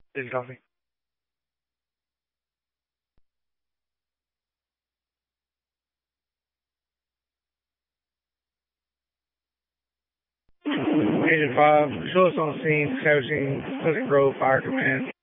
This coffee. Agent 5, show us on scene, coaching, Pleasant Grove Fire Command.